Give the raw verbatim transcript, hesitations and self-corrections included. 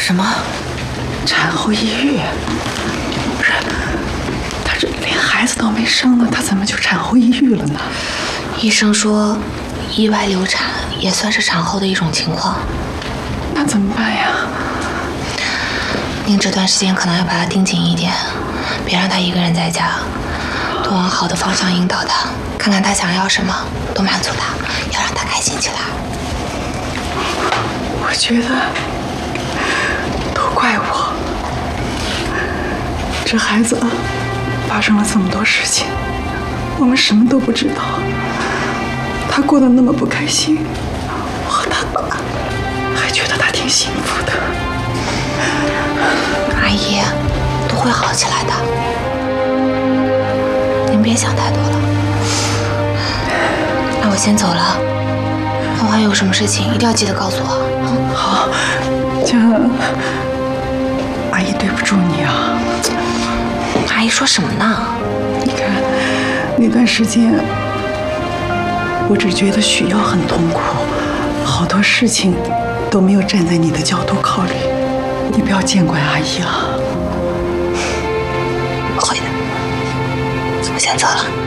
什么？ 产后抑郁？不是，她这连孩子都没生呢，她怎么就产后抑郁了呢？ 医生说，意外流产也算是产后的一种情况。 那怎么办呀？ 您这段时间可能要把她盯紧一点，别让她一个人在家，多往好的方向引导她，看看她想要什么，多满足她，要让她开心起来。 我觉得都怪我，这孩子发生了这么多事情，我们什么都不知道。他过得那么不开心，我和他爸还觉得他挺幸福的。 阿姨，都会好起来的，您别想太多了。那我先走了，后还有什么事情一定要记得告诉我。 好，这阿姨对不住你啊。 阿姨说什么呢？ 你看那段时间，我只觉得许耀很痛苦，好多事情都没有站在你的角度考虑，你不要见怪阿姨啊。 不会的，我先走了。